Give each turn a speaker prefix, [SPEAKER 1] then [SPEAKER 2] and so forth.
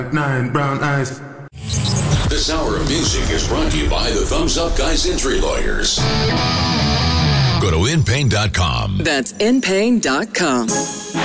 [SPEAKER 1] 9 brown eyes.
[SPEAKER 2] This hour of music is brought to you by the Thumbs Up Guys Injury Lawyers. Go to InPain.com.
[SPEAKER 3] That's InPain.com.